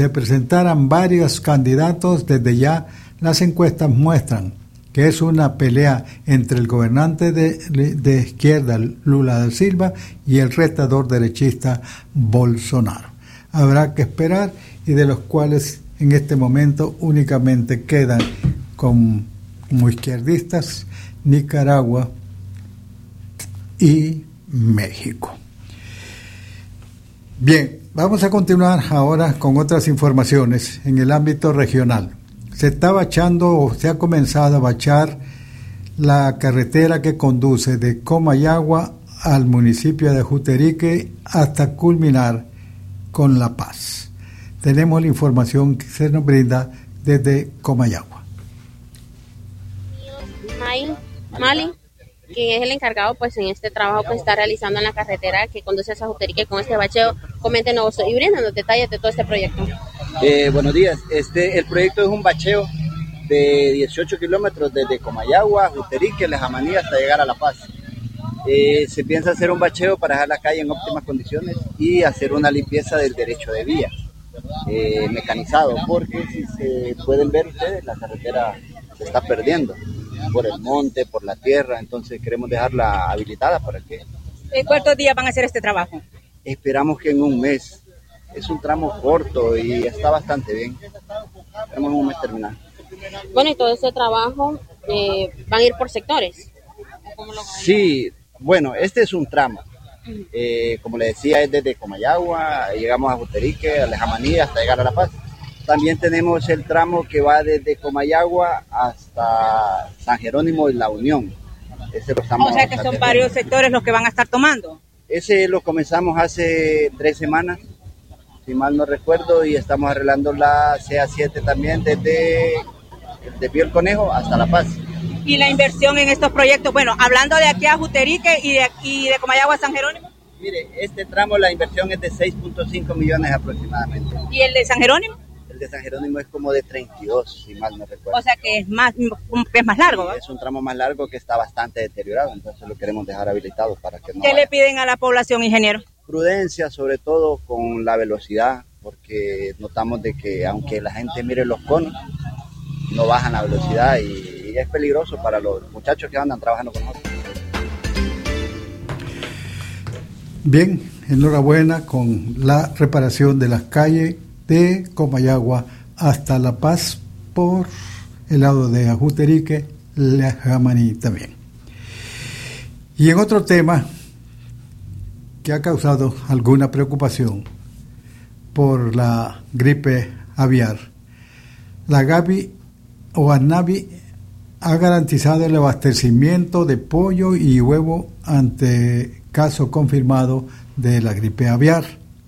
se presentaran varios candidatos, desde ya las encuestas muestran que es una pelea entre el gobernante de izquierda, Lula da Silva, y el retador derechista, Bolsonaro. Habrá que esperar, y de los cuales en este momento únicamente quedan como izquierdistas Nicaragua y México. Bien, vamos a continuar ahora con otras informaciones en el ámbito regional. Se está bachando o se ha comenzado a bachar la carretera que conduce de Comayagua al municipio de Juterique hasta culminar con La Paz. Tenemos la información que se nos brinda desde Comayagua. Mali, que es el encargado pues en este trabajo que está realizando en la carretera que conduce a Juterique con este bacheo, coméntenos y bríndanos detalles de todo este proyecto. Buenos días, el proyecto es un bacheo de 18 kilómetros desde Comayagua, Juterique, Lejamaní hasta llegar a La Paz. Se piensa hacer un bacheo para dejar la calle en óptimas condiciones y hacer una limpieza del derecho de vía mecanizado, porque si se pueden ver ustedes, la carretera se está perdiendo por el monte, por la tierra, entonces queremos dejarla habilitada para que... ¿Cuántos días van a hacer este trabajo? Esperamos que en un mes. Es un tramo corto y está bastante bien. Esperamos en un mes terminar. Bueno, y todo este trabajo van a ir por sectores. Sí, bueno, este es un tramo. Como le decía, es desde Comayagua, llegamos a Juterique, a Lejamaní, hasta llegar a La Paz. También tenemos el tramo que va desde Comayagua hasta San Jerónimo y La Unión. Ese lo estamos, o sea que son varios sectores los que van a estar tomando. Ese lo comenzamos hace 3 semanas, si mal no recuerdo, y estamos arreglando la CA7 también desde Pío el Conejo hasta La Paz. ¿Y la inversión en estos proyectos? Bueno, hablando de aquí a Juterique y de Comayagua a San Jerónimo. Mire, este tramo la inversión es de 6.5 millones aproximadamente. ¿Y el de San Jerónimo? El de San Jerónimo es como de 32, si mal no recuerdo. O sea que es más largo, ¿no? Es un tramo más largo que está bastante deteriorado, entonces lo queremos dejar habilitado para que no ¿Qué le piden a la población, ingeniero? Prudencia, sobre todo con la velocidad, porque notamos de que aunque la gente mire los conos, no bajan la velocidad y es peligroso para los muchachos que andan trabajando con nosotros. Bien, enhorabuena con la reparación de las calles de Comayagua hasta La Paz por el lado de Juterique, Lejamaní también. Y en otro tema que ha causado alguna preocupación por la gripe aviar, la Gavi o ANAVI ha garantizado el abastecimiento de pollo y huevo ante caso confirmado de la gripe aviar.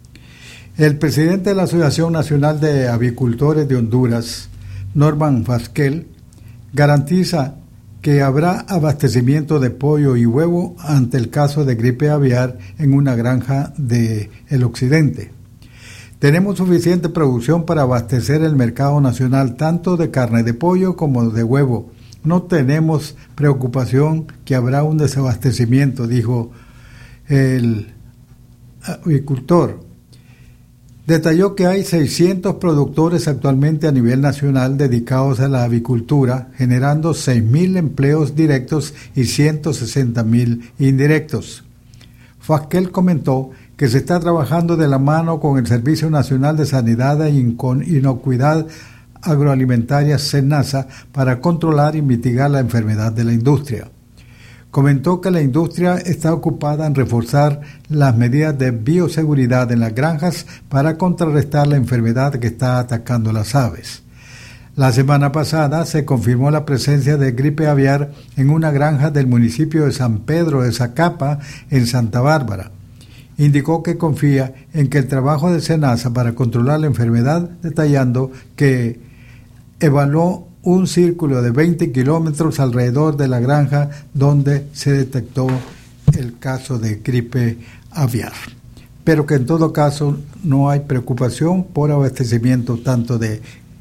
El presidente de la Asociación Nacional de Avicultores de Honduras, Norman Fasquel, garantiza que habrá abastecimiento de pollo y huevo ante el caso de gripe aviar en una granja del occidente. Tenemos suficiente producción para abastecer el mercado nacional tanto de carne de pollo como de huevo. No tenemos preocupación que habrá un desabastecimiento, dijo el avicultor. Detalló que hay 600 productores actualmente a nivel nacional dedicados a la avicultura, generando 6.000 empleos directos y 160.000 indirectos. Fasquel comentó que se está trabajando de la mano con el Servicio Nacional de Sanidad e Inocuidad Agroalimentaria, SENASA, para controlar y mitigar la enfermedad de la industria. Comentó que la industria está ocupada en reforzar las medidas de bioseguridad en las granjas para contrarrestar la enfermedad que está atacando las aves. La semana pasada se confirmó la presencia de gripe aviar en una granja del municipio de San Pedro de Zacapa, en Santa Bárbara. Indicó que confía en que el trabajo de SENASA para controlar la enfermedad, detallando que evaluó un círculo de 20 kilómetros alrededor de la granja donde se detectó el caso de gripe aviar. Pero que en todo caso no hay preocupación por abastecimiento tanto de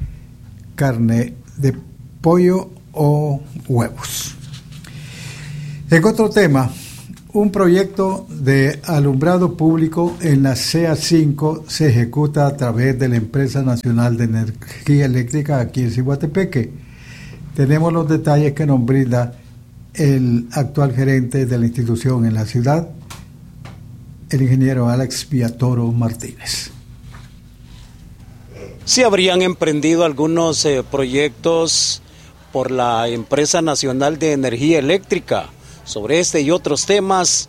carne de pollo o huevos. En otro tema, Un proyecto de alumbrado público en la CA5 se ejecuta a través de la Empresa Nacional de Energía Eléctrica aquí en Ciguatepeque. Tenemos los detalles que nos brinda el actual gerente de la institución en la ciudad, el ingeniero Alex Villatoro Martínez. Se habrían emprendido algunos proyectos por la Empresa Nacional de Energía Eléctrica. Sobre este y otros temas,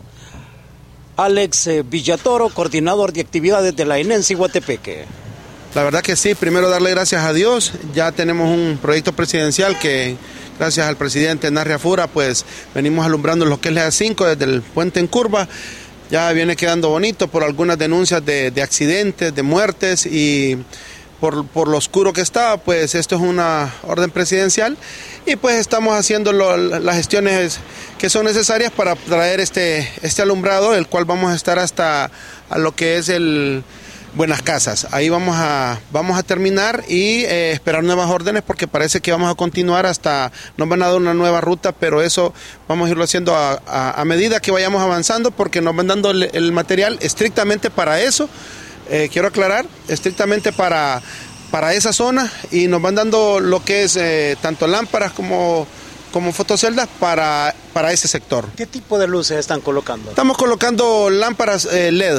Alex Villatoro, coordinador de actividades de la ENE en Ciguatepeque. La verdad que sí, primero darle gracias a Dios. Ya tenemos un proyecto presidencial que, gracias al presidente Narria Fura, pues venimos alumbrando lo que es la A5 desde el puente en curva. Ya viene quedando bonito por algunas denuncias de accidentes, de muertes y por lo oscuro que estaba, pues esto es una orden presidencial y pues estamos haciendo las gestiones que son necesarias para traer este alumbrado, el cual vamos a estar hasta a lo que es el Buenas Casas. Ahí vamos a terminar y esperar nuevas órdenes porque parece que vamos a continuar hasta, nos van a dar una nueva ruta, pero eso vamos a irlo haciendo a medida que vayamos avanzando porque nos van dando el material estrictamente para eso. Quiero aclarar, estrictamente para esa zona y nos van dando lo que es tanto lámparas como fotoceldas para ese sector. ¿Qué tipo de luces están colocando? Estamos colocando lámparas LED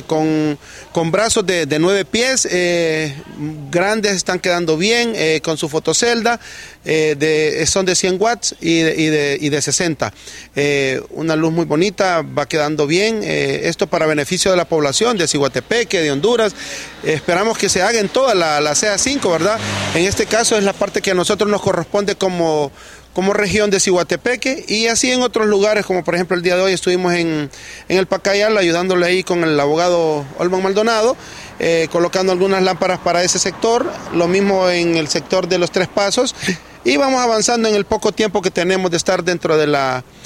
con brazos de 9 pies, grandes, están quedando bien, con su fotocelda, son de 100 watts y de 60. Una luz muy bonita, va quedando bien, esto para beneficio de la población de Ciguatepeque, de Honduras. Esperamos que se haga en toda la CA5, ¿verdad? En este caso es la parte que a nosotros nos corresponde como región de Ciguatepeque y así en otros lugares, como por ejemplo el día de hoy estuvimos en el Pacayal ayudándole ahí con el abogado Olman Maldonado, colocando algunas lámparas para ese sector, lo mismo en el sector de los Tres Pasos y vamos avanzando en el poco tiempo que tenemos de estar dentro de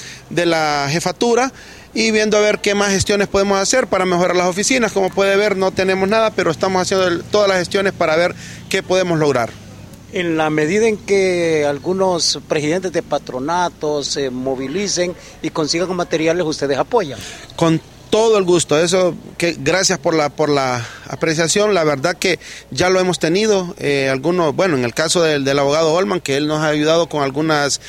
la jefatura y viendo a ver qué más gestiones podemos hacer para mejorar las oficinas. Como puede ver no tenemos nada, pero estamos haciendo todas las gestiones para ver qué podemos lograr. En la medida en que algunos presidentes de patronatos se movilicen y consigan materiales, ¿ustedes apoyan? Con todo el gusto, eso que gracias por la apreciación, la verdad que ya lo hemos tenido, algunos, bueno, en el caso del abogado Olman, que él nos ha ayudado con algunas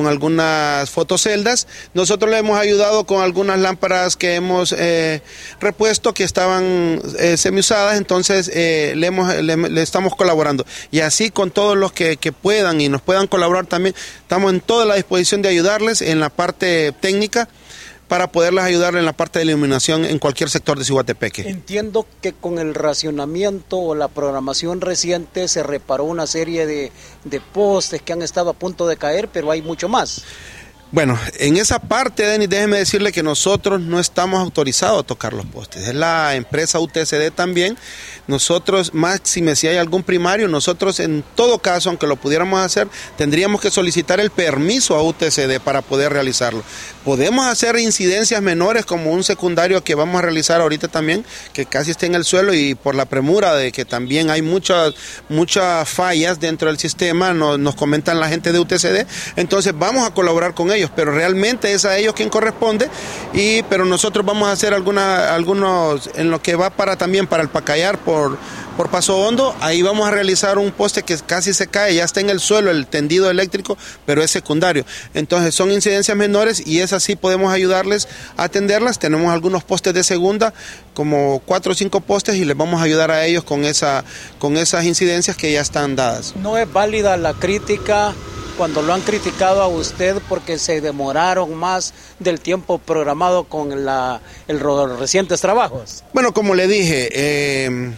fotoceldas, nosotros le hemos ayudado con algunas lámparas que hemos repuesto que estaban semiusadas, entonces le estamos colaborando, y así con todos los que puedan y nos puedan colaborar también, estamos en toda la disposición de ayudarles en la parte técnica, para poderles ayudar en la parte de iluminación en cualquier sector de Ciguatepeque. Entiendo que con el racionamiento o la programación reciente se reparó una serie de postes que han estado a punto de caer, pero hay mucho más. Bueno, en esa parte, Denis, déjeme decirle que nosotros no estamos autorizados a tocar los postes. Es la empresa UTCD también. Nosotros, máxime si hay algún primario, nosotros en todo caso, aunque lo pudiéramos hacer, tendríamos que solicitar el permiso a UTCD para poder realizarlo. Podemos hacer incidencias menores como un secundario que vamos a realizar ahorita también, que casi está en el suelo y por la premura de que también hay muchas fallas dentro del sistema, nos comentan la gente de UTCD, entonces vamos a colaborar con ellos, pero realmente es a ellos quien corresponde, pero nosotros vamos a hacer algunos en lo que va también para el Pacayar por Paso Hondo, ahí vamos a realizar un poste que casi se cae, ya está en el suelo el tendido eléctrico, pero es secundario, entonces son incidencias menores y es así podemos ayudarles a atenderlas. Tenemos algunos postes de segunda, como 4 o 5 postes y les vamos a ayudar a ellos con esas incidencias que ya están dadas. ¿No es válida la crítica cuando lo han criticado a usted porque se demoraron más del tiempo programado con los recientes trabajos? Bueno, como le dije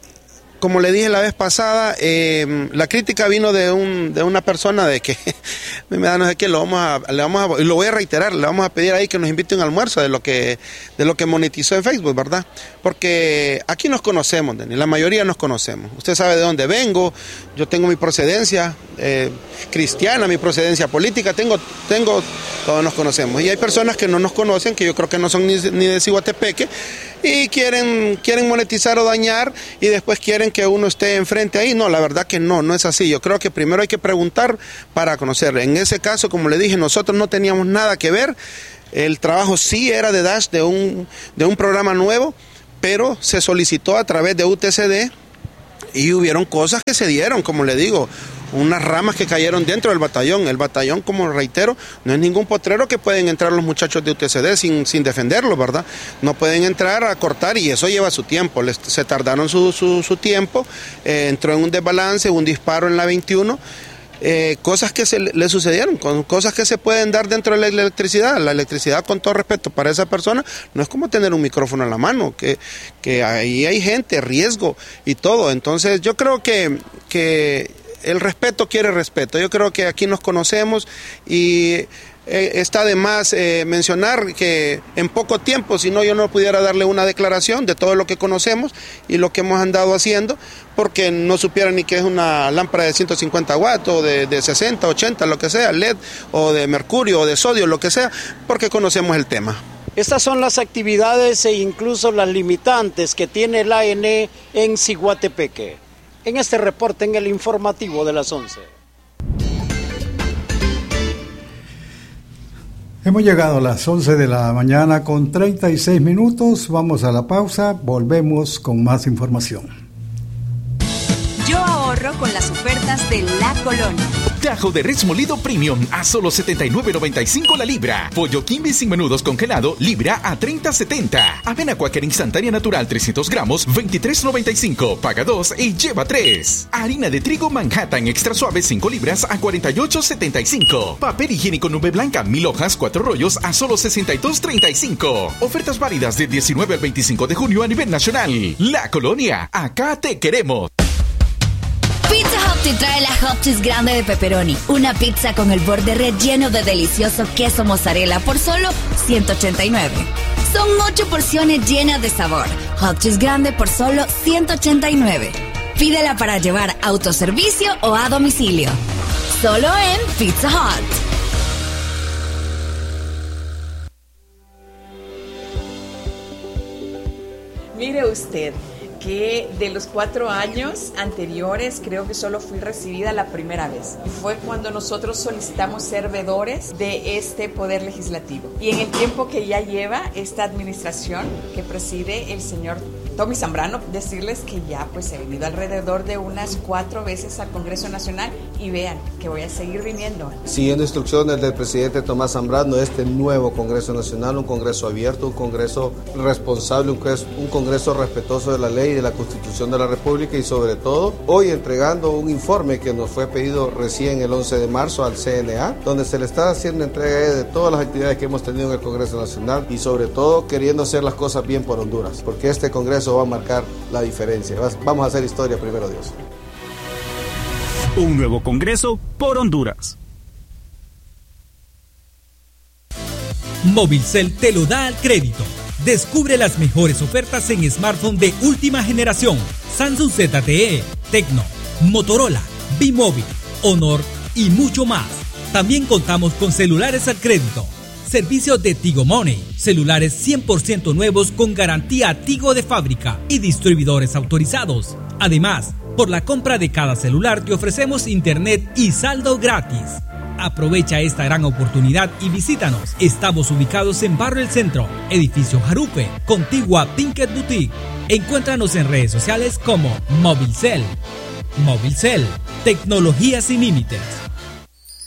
la vez pasada, la crítica vino de una persona de que me da no sé qué, y lo voy a reiterar, le vamos a pedir ahí que nos invite un almuerzo de lo que monetizó en Facebook, ¿verdad? Porque aquí nos conocemos, Denis, la mayoría nos conocemos. Usted sabe de dónde vengo, yo tengo mi procedencia cristiana, mi procedencia política, todos nos conocemos. Y hay personas que no nos conocen, que yo creo que no son ni de Ciguatepeque, y quieren monetizar o dañar y después quieren que uno esté enfrente ahí. No, la verdad que no es así. Yo creo que primero hay que preguntar para conocer. En ese caso, como le dije, nosotros no teníamos nada que ver. El trabajo sí era de Dash, de un programa nuevo, pero se solicitó a través de UTCD y hubieron cosas que se dieron, como le digo, unas ramas que cayeron dentro del batallón. El batallón, como reitero, no es ningún potrero que pueden entrar los muchachos de UTCD sin defenderlo, ¿verdad? No pueden entrar a cortar y eso lleva su tiempo. Se tardaron su tiempo, entró en un desbalance, un disparo en la 21. Cosas que le sucedieron, cosas que se pueden dar dentro de la electricidad. La electricidad, con todo respeto para esa persona, no es como tener un micrófono en la mano, que ahí hay gente, riesgo y todo. Entonces yo creo que el respeto quiere respeto. Yo creo que aquí nos conocemos y está de más mencionar que en poco tiempo, si no yo no pudiera darle una declaración de todo lo que conocemos y lo que hemos andado haciendo, porque no supiera ni que es una lámpara de 150 watts o de 60, 80, lo que sea, LED o de mercurio o de sodio, lo que sea, porque conocemos el tema. Estas son las actividades e incluso las limitantes que tiene el ANE en Ciguatepeque. En este reporte en el informativo de las 11. Hemos llegado a las 11 de la mañana con 36 minutos. Vamos a la pausa, volvemos con más información. Yo ahorro con las ofertas de La Colonia. Tajo de res molido premium a solo $79.95 la libra. Pollo Kimby sin menudos congelado, libra a $30.70. Avena Quaker instantánea natural 300 gramos, $23.95. Paga 2 y lleva 3. Harina de trigo Manhattan extra suave 5 libras a $48.75. Papel higiénico nube blanca 1000 hojas 4 rollos a solo $62.35. Ofertas válidas del 19 al 25 de junio a nivel nacional. La Colonia, acá te queremos. Pizza Hut te trae la Hot Cheese grande de pepperoni. Una pizza con el borde relleno de delicioso queso mozzarella por solo $189. Son 8 porciones llenas de sabor. Hot Cheese grande por solo $189. Pídela para llevar a autoservicio o a domicilio. Solo en Pizza Hut. Mire usted que de los 4 años anteriores creo que solo fui recibida la primera vez. Y fue cuando nosotros solicitamos ser veedores de este poder legislativo. Y en el tiempo que ya lleva esta administración que preside el señor Tommy Zambrano, decirles que ya pues he venido alrededor de unas 4 veces al Congreso Nacional y vean que voy a seguir viniendo. Siguiendo instrucciones del presidente Tomás Zambrano, este nuevo Congreso Nacional, un Congreso abierto, un Congreso responsable, un Congreso respetuoso de la ley y de la Constitución de la República y sobre todo hoy entregando un informe que nos fue pedido recién el 11 de marzo al CNA, donde se le está haciendo entrega de todas las actividades que hemos tenido en el Congreso Nacional y sobre todo queriendo hacer las cosas bien por Honduras, porque este Congreso va a marcar la diferencia. Vamos a hacer historia, primero Dios. Un nuevo Congreso por Honduras. Movilcel te lo da al crédito. Descubre las mejores ofertas en smartphone de última generación: Samsung ZTE, Tecno, Motorola, B-Mobile, Honor y mucho más. También contamos con celulares al crédito. Servicios de Tigo Money, celulares 100% nuevos con garantía Tigo de fábrica y distribuidores autorizados. Además, por la compra de cada celular te ofrecemos internet y saldo gratis. Aprovecha esta gran oportunidad y visítanos. Estamos ubicados en Barrio El Centro, edificio Jarupe, contigua Pinkett Boutique. Encuéntranos en redes sociales como Movilcel. Movilcel, tecnología sin límites.